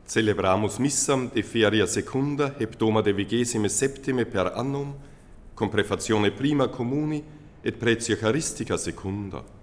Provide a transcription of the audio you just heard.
Celebramus missam de feria secunda heptoma de 27 per annum, com prefazione prima communi et pretio charistica secunda.